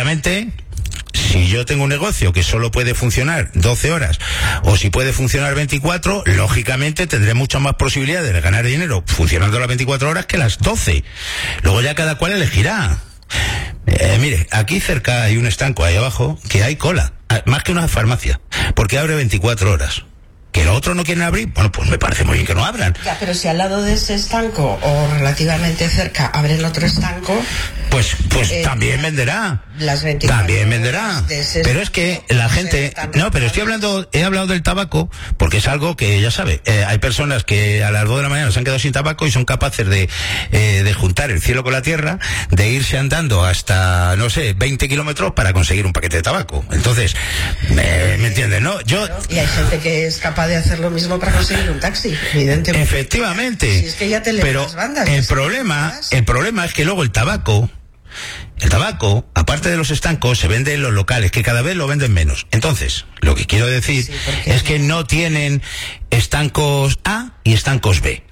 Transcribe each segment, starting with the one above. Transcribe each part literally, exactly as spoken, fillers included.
lógicamente, si yo tengo un negocio que solo puede funcionar doce horas, o si puede funcionar veinticuatro, lógicamente tendré muchas más posibilidades de ganar dinero funcionando las veinticuatro horas que las doce. Luego ya cada cual elegirá. Eh, mire, aquí cerca hay un estanco ahí abajo que hay cola, más que una farmacia, porque abre veinticuatro horas. ¿Que los otros no quieren abrir? Bueno, pues me parece muy bien que no abran. Ya, pero si al lado de ese estanco o relativamente cerca abren otro estanco, pues pues eh, también venderá. Las veinticuatro también venderá. Pero es que la gente... No, pero estoy hablando, he hablado del tabaco, porque es algo que, ya sabe, eh, hay personas que a las dos de la mañana se han quedado sin tabaco y son capaces de, eh, de juntar el cielo con la tierra, de irse andando hasta, no sé, veinte kilómetros para conseguir un paquete de tabaco. Entonces, eh, ¿me entiendes, no? Yo... Y hay gente que es capaz de hacer lo mismo para conseguir un taxi, evidentemente. Efectivamente. Si es que ya te lees pero las bandas, el problema, el problema es que luego el tabaco, el tabaco, aparte de los estancos, se vende en los locales, que cada vez lo venden menos. Entonces, lo que quiero decir sí, es que no tienen estancos A y estancos B.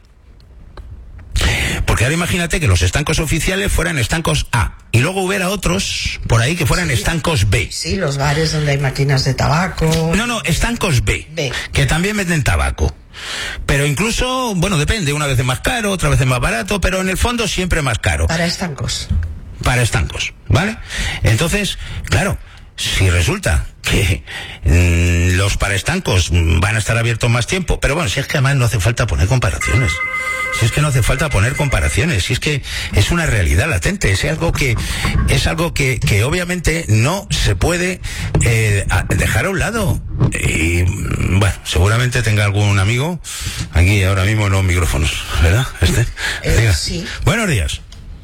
Porque ahora imagínate que los estancos oficiales fueran estancos A y luego hubiera otros por ahí que fueran sí, estancos B. Sí, los bares donde hay máquinas de tabaco. No, no, estancos B, B. Que también venden tabaco. Pero incluso, bueno, depende, una vez es más caro, otra vez es más barato, pero en el fondo siempre más caro. Para estancos. Para estancos, ¿vale? Entonces, claro, si resulta que mmm, los paraestancos van a estar abiertos más tiempo, pero bueno, si es que además no hace falta poner comparaciones, si es que no hace falta poner comparaciones, si es que es una realidad latente, es algo que es algo que, que obviamente no se puede eh, dejar a un lado. Y bueno, seguramente tenga algún amigo aquí ahora mismo en los micrófonos, ¿verdad? Este, eh, sí. Buenos días.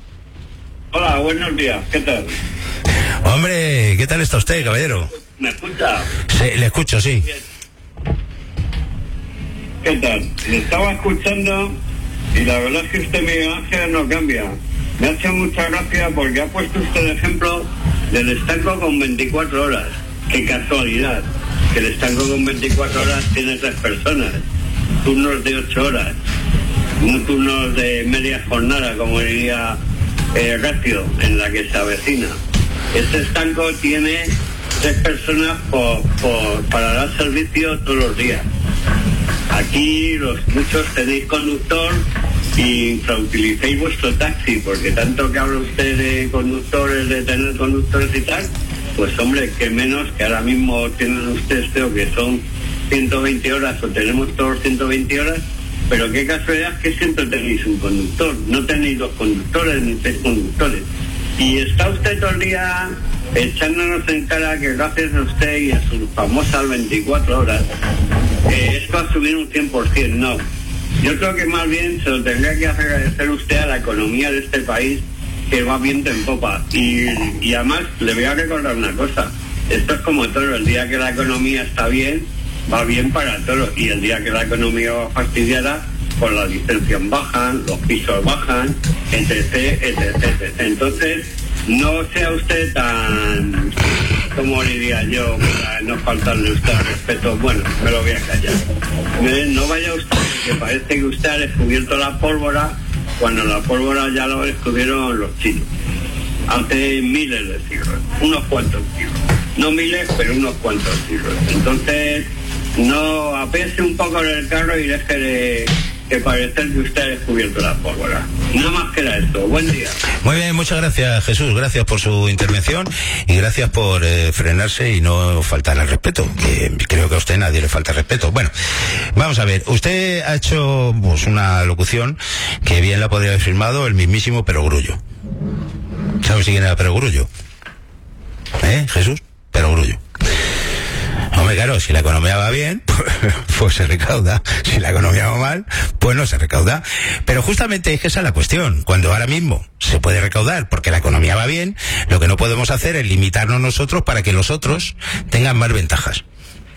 Hola, buenos días, ¿qué tal? Hombre, ¿qué tal está usted, caballero? ¿Me escucha? Sí, le escucho, sí. ¿Qué tal? Le estaba escuchando y la verdad es que este Miguel Ángel no cambia. Me ha hecho mucha gracia porque ha puesto usted el ejemplo del estanco con veinticuatro horas. Qué casualidad, que el estanco con veinticuatro horas tiene tres personas, turnos de ocho horas, no turnos de media jornada, como diría eh, Ratio, en la que se avecina. Este estanco tiene tres personas por, por, para dar servicio todos los días. Aquí los muchos tenéis conductor y infrautilicéis vuestro taxi, porque tanto que habla usted de conductores, de tener conductores y tal, pues hombre, que menos que ahora mismo tienen ustedes, creo que son ciento veinte horas o tenemos todos ciento veinte horas, pero qué casualidad que siempre tenéis un conductor, no tenéis dos conductores ni tres conductores. Y está usted todo el día echándonos en cara que gracias a usted y a sus famosas veinticuatro horas, eh, es para subir un cien por ciento, no. Yo creo que más bien se lo tendría que agradecer usted a la economía de este país, que va viento en popa. Y, y además le voy a recordar una cosa, esto es como todo, el día que la economía está bien, va bien para todos, y el día que la economía va fastidiada, pues las licencias bajan, los pisos bajan, etc, etc, etcétera. Entonces, no sea usted tan, como diría yo, para no faltarle usted al respeto, bueno, me lo voy a callar. No vaya usted, que parece que usted ha descubierto la pólvora, cuando la pólvora ya lo descubrieron los chinos, hace miles de siglos, unos cuantos siglos, no miles, pero unos cuantos siglos. Entonces, no apese un poco en el carro y deje de que parecer que usted ha descubierto la pólvora. Nada más que era esto. Buen día. Muy bien, muchas gracias, Jesús. Gracias por su intervención y gracias por eh, frenarse y no faltar al respeto, que creo que a usted nadie le falta respeto. Bueno, vamos a ver. Usted ha hecho pues una locución que bien la podría haber firmado el mismísimo Perogrullo. ¿Sabes quién era Perogrullo? ¿Eh, Jesús? Perogrullo. Hombre, claro, si la economía va bien, pues, pues se recauda. Si la economía va mal, pues no se recauda. Pero justamente es que esa es la cuestión. Cuando ahora mismo se puede recaudar porque la economía va bien, lo que no podemos hacer es limitarnos nosotros para que los otros tengan más ventajas.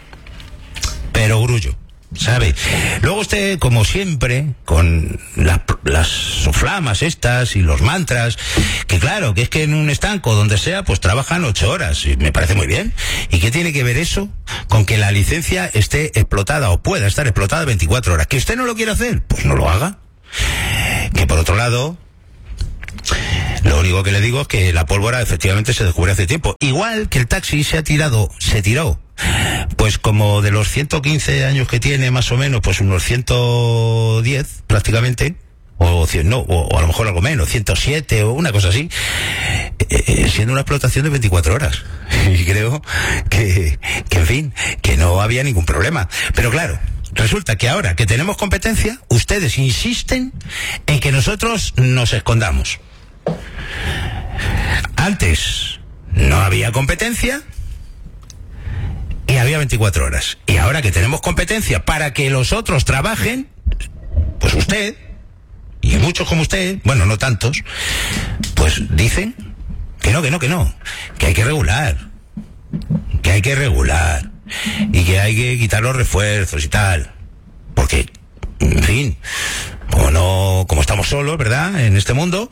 Pero grullo, ¿sabe? Luego usted, como siempre, con la, las soflamas estas y los mantras, que claro, que es que en un estanco, donde sea, pues trabajan ocho horas, y me parece muy bien. ¿Y qué tiene que ver eso con que la licencia esté explotada o pueda estar explotada veinticuatro horas? ¿Que usted no lo quiere hacer? Pues no lo haga. Que por otro lado, Lo único que le digo es que la pólvora efectivamente se descubrió hace tiempo. Igual que el taxi se ha tirado, se tiró, pues como de los ciento quince años que tiene más o menos, pues unos ciento diez prácticamente, o cien, no, o, o a lo mejor algo menos, ciento siete o una cosa así, eh, siendo una explotación de veinticuatro horas. Y creo que, que, en fin, que no había ningún problema. Pero claro, resulta que ahora que tenemos competencia, ustedes insisten en que nosotros nos escondamos. Antes no había competencia y había veinticuatro horas. Y ahora que tenemos competencia para que los otros trabajen, pues usted, y muchos como usted, bueno, no tantos, pues dicen que no, que no, que no, que hay que regular, que hay que regular, y que hay que quitar los refuerzos y tal, porque, en fin, como no, como estamos solos, ¿verdad?, en este mundo,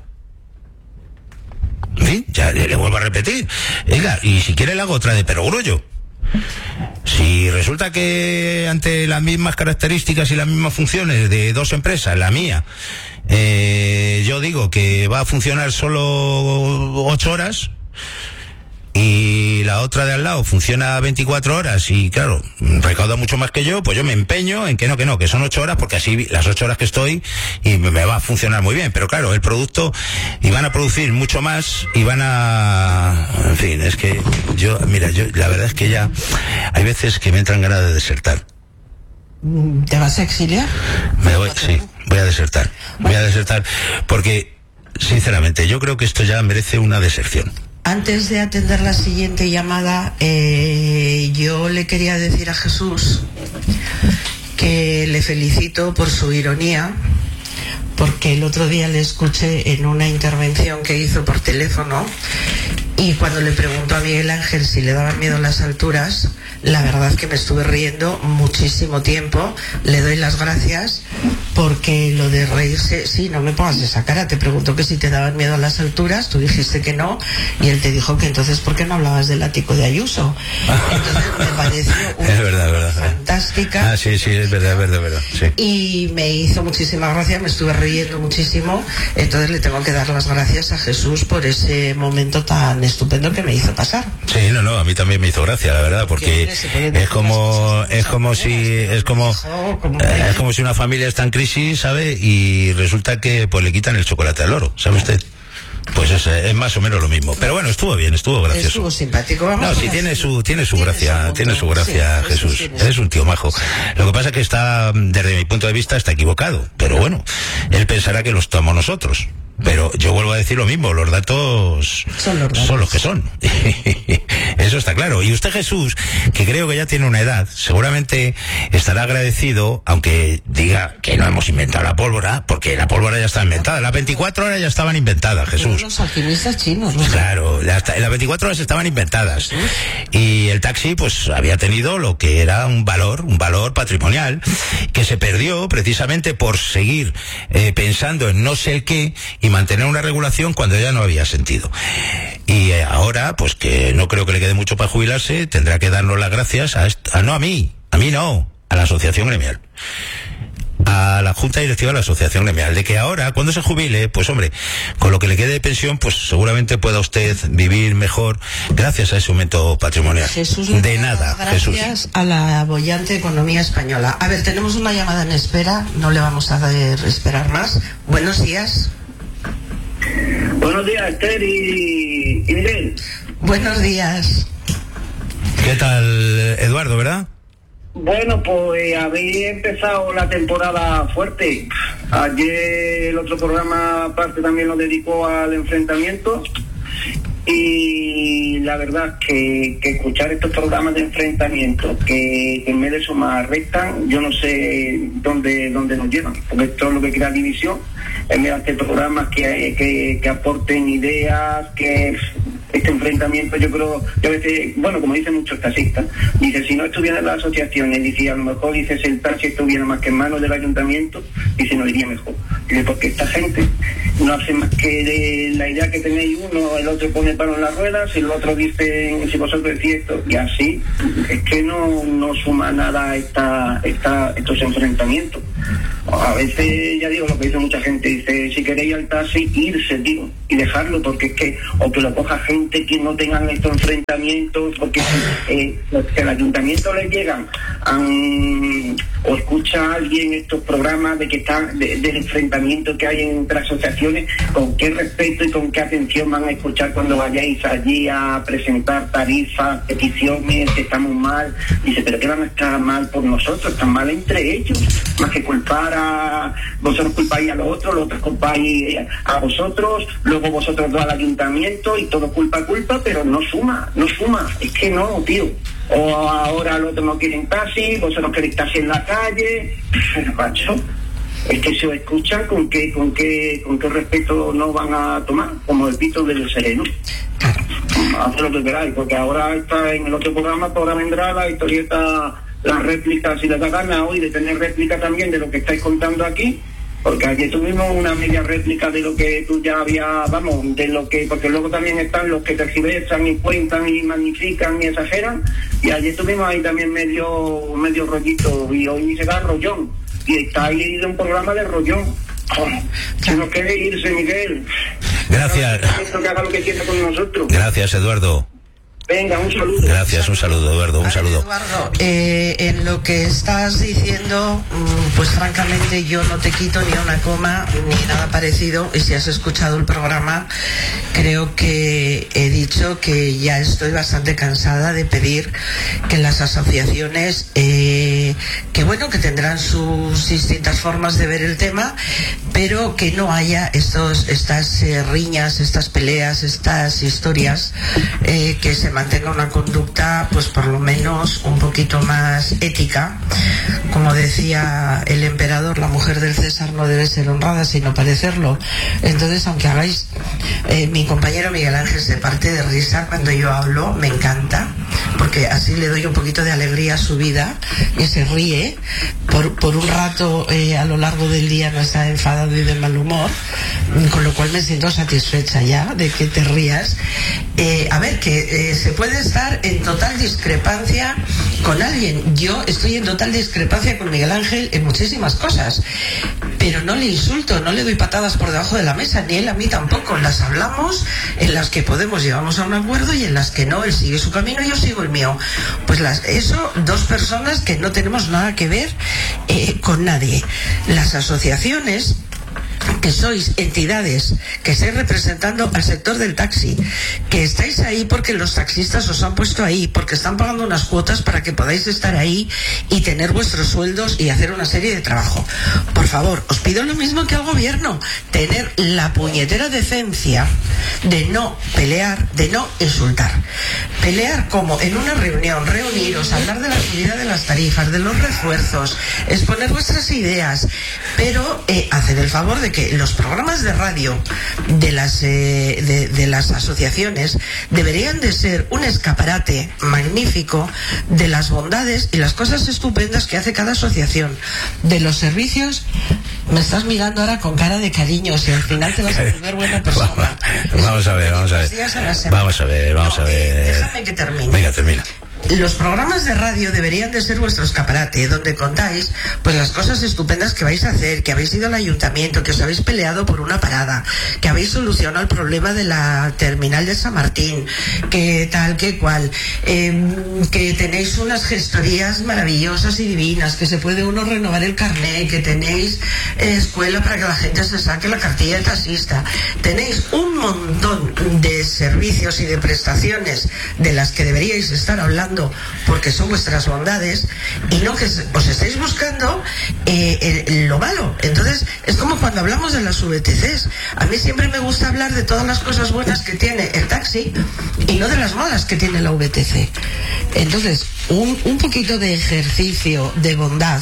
en fin, ya le, le vuelvo a repetir, oiga, y si quiere le hago otra de perogrullo. Si resulta que ante las mismas características y las mismas funciones de dos empresas, la mía, eh, yo digo que va a funcionar solo ocho horas y la otra de al lado funciona veinticuatro horas y claro, recauda mucho más que yo, pues yo me empeño en que no, que no, que son ocho horas porque así las ocho horas que estoy y me va a funcionar muy bien, pero claro, el producto y van a producir mucho más y van a, en fin, es que yo, mira, yo la verdad es que ya hay veces que me entran ganas de desertar. ¿Te vas a exiliar? Me voy, sí, voy a desertar, voy a desertar porque sinceramente yo creo que esto ya merece una deserción. Antes de atender la siguiente llamada, eh, yo le quería decir a Jesús que le felicito por su ironía, porque el otro día le escuché en una intervención que hizo por teléfono y cuando le preguntó a Miguel Ángel si le daban miedo las alturas, la verdad que me estuve riendo muchísimo tiempo. Le doy las gracias porque lo de reírse, sí, no me pongas esa cara, te preguntó que si te daban miedo a las alturas, tú dijiste que no y él te dijo que entonces ¿por qué no hablabas del ático de Ayuso? Entonces me pareció una es verdad, verdad, fantástica. Ah, sí, sí, es verdad, es verdad, es verdad, sí. Y me hizo muchísima gracia, me estuve riendo muchísimo, entonces le tengo que dar las gracias a Jesús por ese momento tan estupendo que me hizo pasar. Sí, no, no, a mí también me hizo gracia, la verdad, porque es como, es como si, es como, eh, es como si una familia está en crisis, ¿sabe? Y resulta que pues le quitan el chocolate al loro, ¿sabe usted? Pues es, es más o menos lo mismo. Pero bueno, estuvo bien, estuvo gracioso. Estuvo simpático. Vamos no, sí, tiene su, tiene su gracia, tiene su gracia, sí, Jesús. Es un tío majo. Lo que pasa es que está, desde mi punto de vista, está equivocado. Pero bueno, él pensará que los tomamos nosotros. Pero yo vuelvo a decir lo mismo, los datos son los, datos. Son los que son. Eso está claro. Y usted, Jesús, que creo que ya tiene una edad, seguramente estará agradecido, aunque diga que no hemos inventado la pólvora, porque la pólvora ya está inventada. Las veinticuatro horas ya estaban inventadas, Jesús. Pero los alquimistas chinos, ¿no? Claro, las, las veinticuatro horas estaban inventadas. ¿Sí? Y el taxi, pues, había tenido lo que era un valor, un valor patrimonial, que se perdió precisamente por seguir eh, pensando en no sé el qué, y mantener una regulación cuando ya no había sentido. Y eh, ahora, pues que no creo que le quede mucho para jubilarse, tendrá que darnos las gracias a, a no a mí, a mí no, a la asociación gremial, a la junta directiva de la asociación gremial, de que ahora, cuando se jubile, pues hombre, con lo que le quede de pensión, pues seguramente pueda usted vivir mejor gracias a ese aumento patrimonial. Jesús, de nada, gracias Jesús. Gracias a la boyante economía española. A ver, tenemos una llamada en espera, no le vamos a dar esperar más. Buenos días. Buenos días, Esther y, y Miguel. Buenos días. ¿Qué tal, Eduardo, verdad? Bueno, pues habéis empezado la temporada fuerte. Ayer el otro programa aparte también lo dedicó al enfrentamiento. Y la verdad que, que escuchar estos programas de enfrentamiento que, que en vez de sumar restan, yo no sé dónde, dónde nos llevan, porque esto es lo que crea división. En vez de hacer programas que, que, que aporten ideas, que este enfrentamiento, yo creo, yo a veces, bueno, como dicen muchos taxistas, dice, si no estuviera en la asociación, y dice, a lo mejor dice, si el taxi estuviera más que en manos del ayuntamiento, dice, no iría mejor. Dice, porque esta gente no hace más que de la idea que tenéis uno, el otro pone palo en las ruedas, y el otro dice, si vosotros decís esto, y así, es que no, no suma nada esta, esta, estos enfrentamientos. A veces, ya digo lo que dice mucha gente, dice, si queréis al taxi, irse, tío, y dejarlo, porque es que, o que lo coja gente que no tengan estos enfrentamientos, porque eh, si al ayuntamiento le llegan a un, o escucha a alguien estos programas de que están, de, del enfrentamiento que hay entre asociaciones, con qué respeto y con qué atención van a escuchar cuando vayáis allí a presentar tarifas, peticiones, que estamos mal. Dice, pero ¿qué van a estar mal por nosotros? Están mal entre ellos, más que culpar a vosotros, culpáis a los otros, los otros culpáis a vosotros, luego vosotros dos al ayuntamiento y todo culpa culpa, pero no suma, no suma, es que no, tío. O ahora los otros no quieren taxi, vosotros queréis taxi en la calle, pero macho, es que se escuchan con qué, con qué, con qué respeto no van a tomar, como el pito del sereno. Haz lo que queráis, porque ahora está en el otro programa, ahora vendrá la historieta, las réplicas, si les da gana hoy de tener réplica también de lo que estáis contando aquí, porque ayer tuvimos una media réplica de lo que tú ya habías, vamos, de lo que, porque luego también están los que tergiversan y cuentan y magnifican y exageran, y ayer tuvimos ahí también medio, medio rollito, y hoy se da rollón, y está ahí de un programa de rollón. Oh, si no quiere irse, Miguel. Gracias. Que haga lo que quiera con nosotros. Gracias, Eduardo. Venga, un saludo. Gracias, un saludo, Eduardo, un saludo. Eduardo, eh, en lo que estás diciendo, pues francamente yo no te quito ni una coma ni nada parecido, y si has escuchado el programa, creo que he dicho que ya estoy bastante cansada de pedir que las asociaciones, eh, que bueno, que tendrán sus distintas formas de ver el tema, pero que no haya estos, estas eh, riñas, estas peleas, estas historias, eh, que se mantenga una conducta pues por lo menos un poquito más ética. Como decía el emperador, la mujer del César no debe ser honrada sino parecerlo. Entonces, aunque hagáis, eh, mi compañero Miguel Ángel se parte de risa cuando yo hablo, me encanta, porque así le doy un poquito de alegría a su vida, y se ríe por, por un rato, eh, a lo largo del día no está enfadado y de mal humor, con lo cual me siento satisfecha ya de que te rías. Eh, a ver, que eh, se puede estar en total discrepancia con alguien. Yo estoy en total discrepancia con Miguel Ángel en muchísimas cosas, pero no le insulto, no le doy patadas por debajo de la mesa, ni él a mí tampoco. Las hablamos, en las que podemos llegamos a un acuerdo, y en las que no, él sigue su camino y yo sigo el mío. Pues las, eso, dos personas que no tenemos nada que ver eh, con nadie. Las asociaciones, que sois entidades que estáis representando al sector del taxi, que estáis ahí porque los taxistas os han puesto ahí, porque están pagando unas cuotas para que podáis estar ahí y tener vuestros sueldos y hacer una serie de trabajo. Por favor, os pido lo mismo que al gobierno, tener la puñetera decencia de no pelear, de no insultar. Pelear como en una reunión, reuniros, hablar de la subida de las tarifas, de los refuerzos, exponer vuestras ideas, pero eh, hacer el favor de que los programas de radio de las eh, de, de las asociaciones deberían de ser un escaparate magnífico de las bondades y las cosas estupendas que hace cada asociación, de los servicios. Me estás mirando ahora con cara de cariño, si al final te vas a volver buena persona. Vamos a ver, vamos a ver. Vamos a ver, vamos a ver. Déjame que termine. Venga, termina. Los programas de radio deberían de ser vuestro escaparate, donde contáis pues las cosas estupendas que vais a hacer, que habéis ido al ayuntamiento, que os habéis peleado por una parada, que habéis solucionado el problema de la terminal de San Martín, que tal, que cual, eh, que tenéis unas gestorías maravillosas y divinas, que se puede uno renovar el carnet, que tenéis eh, escuela para que la gente se saque la cartilla de taxista. Tenéis un montón de servicios y de prestaciones de las que deberíais estar hablando, porque son vuestras bondades, y no que os estáis buscando eh, el, lo malo. Entonces es como cuando hablamos de las V T Cs. A mí siempre me gusta hablar de todas las cosas buenas que tiene el taxi y no de las malas que tiene la V T C. Entonces un, un poquito de ejercicio de bondad,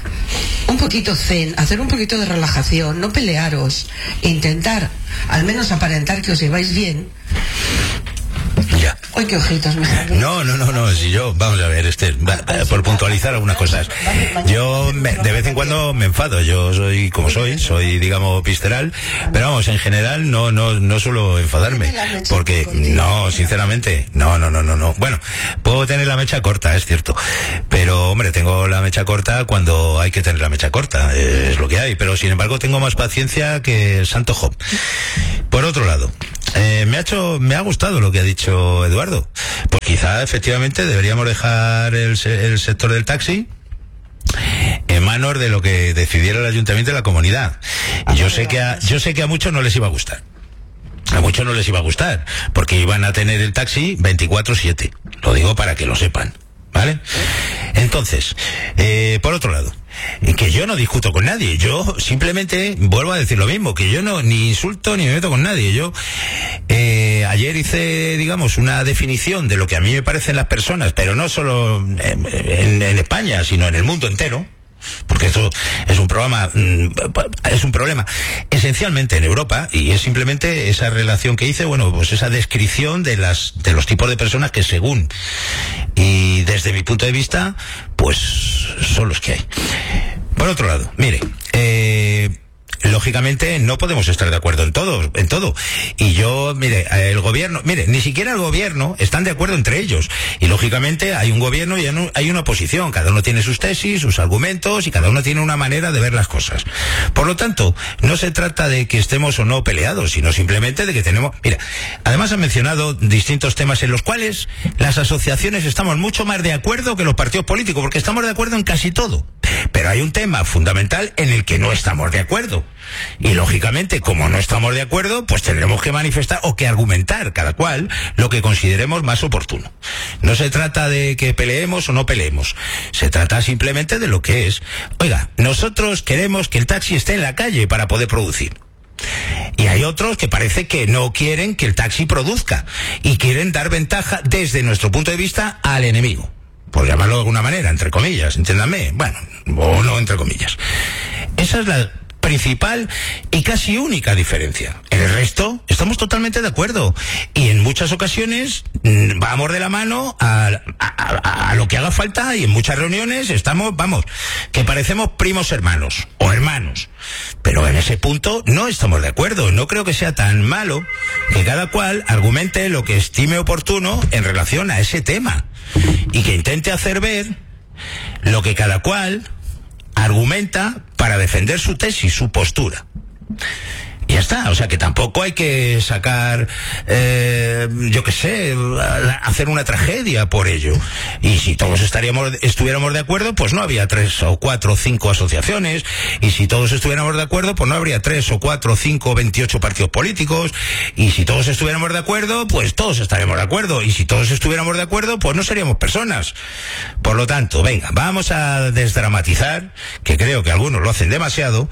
un poquito zen, hacer un poquito de relajación, no pelearos, intentar al menos aparentar que os lleváis bien. Ya. Uy, qué ojitos me salen. No, no, no, no, si yo, vamos a ver, este, va, va, por puntualizar algunas cosas. Yo me, de vez en cuando me enfado, yo soy como soy, soy, digamos, visceral, pero vamos, en general no, no, no suelo enfadarme, porque, no, sinceramente, no, no, no, no, no. Bueno, puedo tener la mecha corta, es cierto, pero, hombre, tengo la mecha corta cuando hay que tener la mecha corta, es lo que hay, pero sin embargo tengo más paciencia que Santo Job. Por otro lado, eh, me ha hecho, me ha gustado lo que ha dicho Eduardo. Pues quizá efectivamente deberíamos dejar el, el sector del taxi en manos de lo que decidiera el ayuntamiento y la comunidad. Y yo sé que a, yo sé que a muchos no les iba a gustar. A muchos no les iba a gustar, porque iban a tener el taxi veinticuatro siete. Lo digo para que lo sepan, ¿vale? Entonces, eh, por otro lado, que yo no discuto con nadie, yo simplemente vuelvo a decir lo mismo, que yo no ni insulto ni me meto con nadie. Yo eh, ayer hice, digamos, una definición de lo que a mí me parecen las personas, pero no solo en, en, en España, sino en el mundo entero, porque esto es un programa, es un problema esencialmente en Europa, y es simplemente esa relación que hice, bueno, pues esa descripción de las de los tipos de personas que según y desde mi punto de vista, pues son los que hay. Por otro lado, mire, eh, lógicamente no podemos estar de acuerdo en todo, en todo. Y yo, mire, el gobierno, mire, ni siquiera el gobierno están de acuerdo entre ellos. Y lógicamente hay un gobierno y hay una oposición. Cada uno tiene sus tesis, sus argumentos, y cada uno tiene una manera de ver las cosas. Por lo tanto, no se trata de que estemos o no peleados, sino simplemente de que tenemos... Mira, además han mencionado distintos temas en los cuales las asociaciones estamos mucho más de acuerdo que los partidos políticos, porque estamos de acuerdo en casi todo. Pero hay un tema fundamental en el que no estamos de acuerdo. Y lógicamente, como no estamos de acuerdo, pues tendremos que manifestar o que argumentar cada cual lo que consideremos más oportuno. No se trata de que peleemos o no peleemos. Se trata simplemente de lo que es. Oiga, nosotros queremos que el taxi esté en la calle para poder producir. Y hay otros que parece que no quieren que el taxi produzca y quieren dar ventaja desde nuestro punto de vista al enemigo. Por llamarlo de alguna manera, entre comillas, entiéndanme. Bueno, o no entre comillas. Esa es la principal y casi única diferencia. En el resto estamos totalmente de acuerdo, y en muchas ocasiones mmm, vamos de la mano a, a, a, a lo que haga falta, y en muchas reuniones estamos, vamos, que parecemos primos hermanos o hermanos, pero en ese punto no estamos de acuerdo. No creo que sea tan malo que cada cual argumente lo que estime oportuno en relación a ese tema, y que intente hacer ver lo que cada cual argumenta para defender su tesis, su postura. Y ya está, o sea que tampoco hay que sacar, eh, yo qué sé, hacer una tragedia por ello. Y si todos estaríamos, estuviéramos de acuerdo, pues no había tres o cuatro o cinco asociaciones. Y si todos estuviéramos de acuerdo, pues no habría tres o cuatro o cinco o veintiocho partidos políticos. Y si todos estuviéramos de acuerdo, pues todos estaríamos de acuerdo. Y si todos estuviéramos de acuerdo, pues no seríamos personas. Por lo tanto, venga, vamos a desdramatizar, que creo que algunos lo hacen demasiado.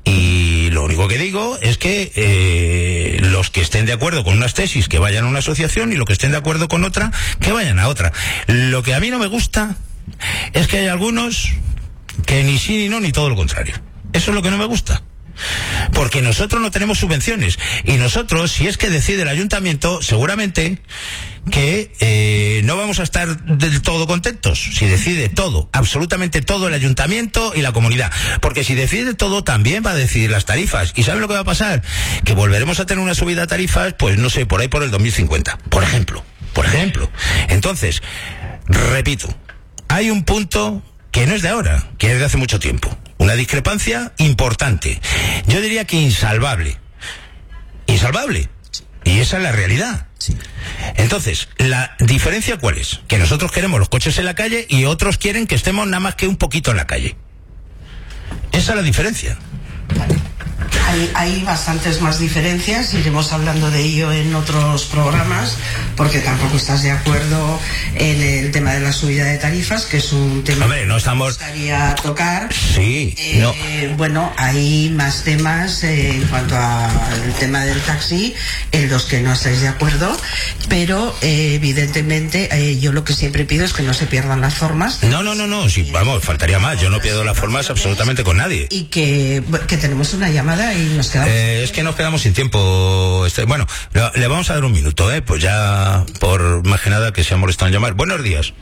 Y lo único que digo es que eh, los que estén de acuerdo con unas tesis que vayan a una asociación, y los que estén de acuerdo con otra que vayan a otra. Lo que a mí no me gusta es que hay algunos que ni sí ni no, ni todo lo contrario. Eso es lo que no me gusta. Porque nosotros no tenemos subvenciones, y nosotros, si es que decide el ayuntamiento, seguramente que eh, no vamos a estar del todo contentos si decide todo, absolutamente todo, el ayuntamiento y la comunidad. Porque si decide todo, también va a decidir las tarifas. ¿Y saben lo que va a pasar? Que volveremos a tener una subida de tarifas, pues no sé, por ahí por el dos mil cincuenta, por ejemplo. Por ejemplo. Entonces, repito, hay un punto que no es de ahora, que es de hace mucho tiempo. Una discrepancia importante. Yo diría que insalvable. Insalvable. Y esa es la realidad. Sí. Entonces, ¿la diferencia cuál es? Que nosotros queremos los coches en la calle y otros quieren que estemos nada más que un poquito en la calle. Esa es la diferencia. Vale. Hay, hay bastantes más diferencias, iremos hablando de ello en otros programas, porque tampoco estás de acuerdo en el tema de la subida de tarifas, que es un tema Hombre, no estamos... que me gustaría tocar. Sí, eh, no. Bueno, hay más temas eh, en cuanto al tema del taxi, en los que no estáis de acuerdo, pero eh, evidentemente eh, yo lo que siempre pido es que no se pierdan las formas. No, no, no, no, sí, vamos, faltaría más. Yo no pierdo las formas absolutamente con nadie. Y que, que tenemos una llamada y nos quedamos. Eh, es que nos quedamos sin tiempo. Este, bueno, le, le vamos a dar un minuto, ¿eh? Pues ya, por más que nada que se ha molestado en llamar. Buenos días.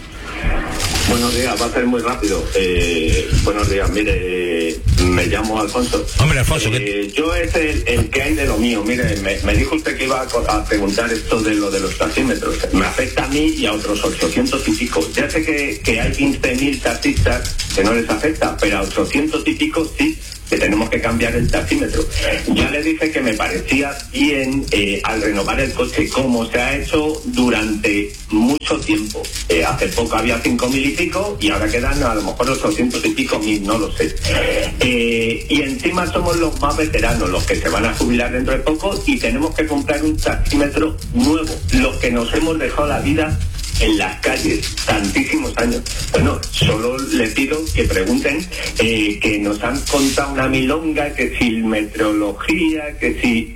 Buenos días, va a ser muy rápido. Eh, buenos días, mire, me llamo Alfonso. Hombre, Alfonso, eh, ¿qué? Yo es el, el que hay de lo mío. Mire, me, me dijo usted que iba a, a preguntar esto de lo de los taxímetros. Me afecta a mí y a otros ochocientos y pico. Ya sé que, que hay quince mil taxistas que no les afecta, pero a ochocientos y pico sí, que tenemos que cambiar el taxímetro. Ya le dije que me parecía bien eh, al renovar el coche, como se ha hecho durante mucho tiempo. Eh, hace poco había cinco mil y pico y ahora quedan a lo mejor ochocientos y pico mil, no lo sé. Eh, y encima somos los más veteranos, los que se van a jubilar dentro de poco, y tenemos que comprar un taxímetro nuevo, los que nos hemos dejado la vida en las calles tantísimos años. Bueno, solo le pido que pregunten, eh, que nos han contado una milonga, que si meteorología, que si...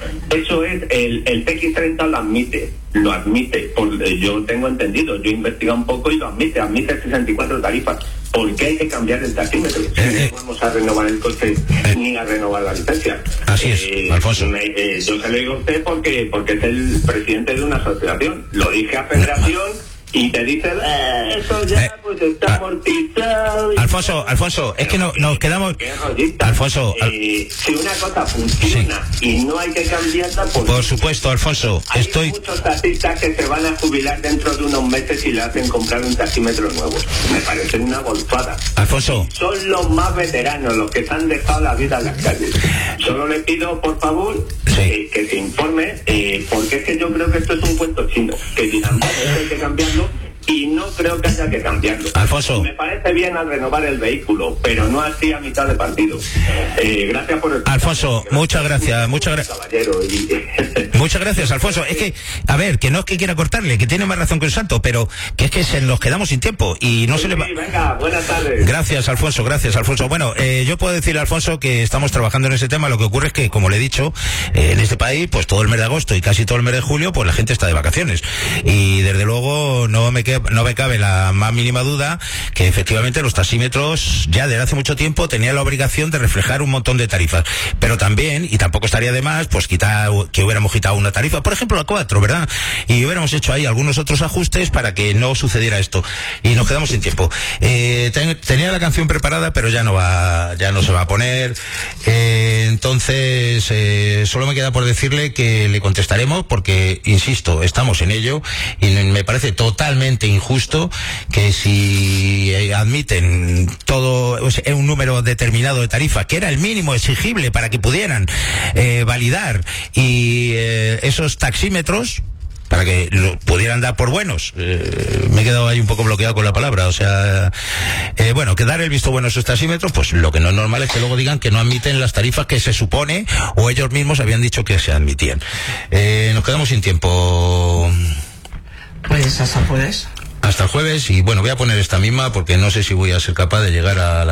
Eso es, el, el T X treinta lo admite, lo admite, por, eh, yo tengo entendido, yo he investigado un poco y lo admite, admite sesenta y cuatro tarifas. ¿Por qué hay que cambiar el taxímetro? Si Eh, no vamos a renovar el coche eh, ni a renovar la licencia. Así es, Eh, Alfonso. me- eh, yo se lo digo a usted porque, porque es el presidente de una asociación. Lo dije a Federación y te dice, eh, eso ya Eh, pues está ah, amortizado. y- Alfonso, Alfonso, es que no, nos quedamos... Qué rollita. Alfonso, al- Eh, si una cosa funciona y no hay que cambiarla, pues... Por supuesto, Alfonso, Hay estoy... muchos taxistas que se van a jubilar dentro de unos meses y le hacen comprar un taxímetro nuevo. Me parece una golfada. Alfonso, Son los más veteranos, los que se han dejado la vida en las calles. Solo le pido, por favor, Sí. eh, que se informe, eh, porque es que yo creo que esto es un cuento chino, que dirán, "Esto hay que cambiarlo", y no creo que haya que cambiarlo. Alfonso. Me parece bien al renovar el vehículo, pero no así a mitad de partido. Eh, gracias por el... Alfonso, muchas gracias, muchas gracias. Caballero, y... Muchas gracias, Alfonso. Es que, a ver, que no es que quiera cortarle, que tiene más razón que un santo, pero que es que se nos quedamos sin tiempo y no se le va... Sí, venga, buenas tardes. Gracias, Alfonso, gracias, Alfonso. Bueno, eh, yo puedo decirle, Alfonso, que estamos trabajando en ese tema. Lo que ocurre es que, como le he dicho, eh, en este país, pues todo el mes de agosto y casi todo el mes de julio, pues la gente está de vacaciones. Y desde luego no me, que, no me cabe la más mínima duda que efectivamente los taxímetros ya desde hace mucho tiempo tenían la obligación de reflejar un montón de tarifas. Pero también, y tampoco estaría de más, pues quitar, que hubiéramos quitado una tarifa, por ejemplo la cuatro, ¿verdad? Y hubiéramos hecho ahí algunos otros ajustes para que no sucediera esto. Y nos quedamos sin tiempo. Eh, ten, tenía la canción preparada, pero ya no va, ya no se va a poner. Eh, entonces, eh, solo me queda por decirle que le contestaremos porque, insisto, estamos en ello y me parece totalmente injusto que si eh, admiten todo, o sea, un número determinado de tarifa, que era el mínimo exigible para que pudieran eh, validar y eh, esos taxímetros, para que lo pudieran dar por buenos. Eh, me he quedado ahí un poco bloqueado con la palabra, o sea, eh, bueno, que dar el visto bueno a esos taxímetros, pues lo que no es normal es que luego digan que no admiten las tarifas que se supone, o ellos mismos habían dicho que se admitían. Eh, nos quedamos sin tiempo. Pues hasta jueves. Hasta el jueves, y bueno, voy a poner esta misma porque no sé si voy a ser capaz de llegar a la